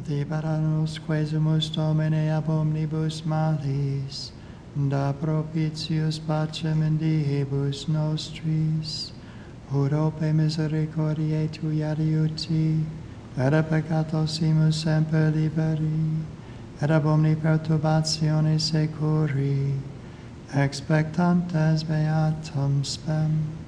Libera nos quesumus Domine ab omnibus malis, da propitius pacem in diebus nostris, ut ope misericordiae Tui adiuti, et a peccatosimus semper liberi, et ab omni perturbatione securi, expectantes beatum spem.